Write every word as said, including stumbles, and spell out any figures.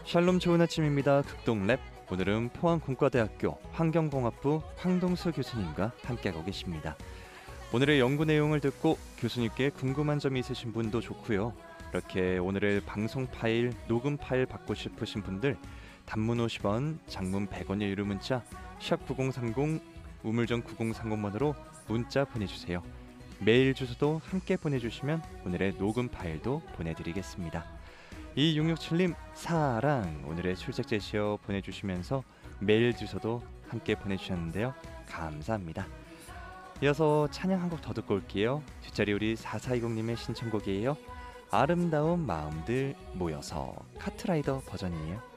샬롬 좋은 아침입니다. 극동랩. 오늘은 포항공과대학교 환경공학부 황동수 교수님과 함께하고 계십니다. 오늘의 연구 내용을 듣고 교수님께 궁금한 점이 있으신 분도 좋고요. 이렇게 오늘의 방송 파일, 녹음 파일 받고 싶으신 분들 단문 오십 원, 장문 백 원의 유료 문자 샵 구공삼공 우물정 구공삼공번으로 문자 보내주세요. 메일 주소도 함께 보내주시면 오늘의 녹음 파일도 보내드리겠습니다. 이육육칠님 사랑 오늘의 출석 제시어 보내주시면서 메일 주소도 함께 보내주셨는데요. 감사합니다. 이어서 찬양 한 곡 더 듣고 올게요. 뒷자리 우리 사사이공님의 신청곡이에요. 아름다운 마음들 모여서 카트라이더 버전이에요.